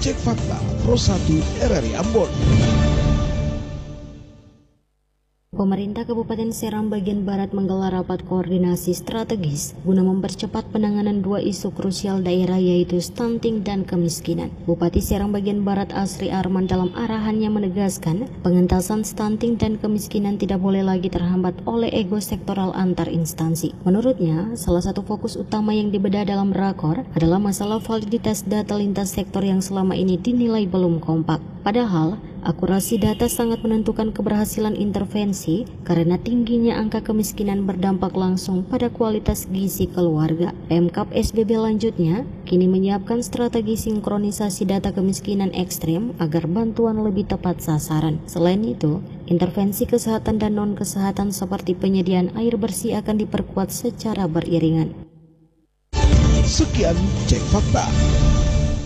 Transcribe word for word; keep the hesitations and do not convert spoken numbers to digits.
Cek Fakta Pro satu R R I Ambon. Pemerintah Kabupaten Serang bagian Barat menggelar rapat koordinasi strategis guna mempercepat penanganan dua isu krusial daerah yaitu stunting dan kemiskinan. Bupati Serang bagian Barat Asri Arman dalam arahannya menegaskan pengentasan stunting dan kemiskinan tidak boleh lagi terhambat oleh ego sektoral antar instansi. Menurutnya, salah satu fokus utama yang dibedah dalam rakor adalah masalah validitas data lintas sektor yang selama ini dinilai belum kompak. Padahal, akurasi data sangat menentukan keberhasilan intervensi karena tingginya angka kemiskinan berdampak langsung pada kualitas gizi keluarga. Pemkab S B B lanjutnya kini menyiapkan strategi sinkronisasi data kemiskinan ekstrem agar bantuan lebih tepat sasaran. Selain itu, intervensi kesehatan dan non-kesehatan seperti penyediaan air bersih akan diperkuat secara beriringan. Sekian Cek Fakta.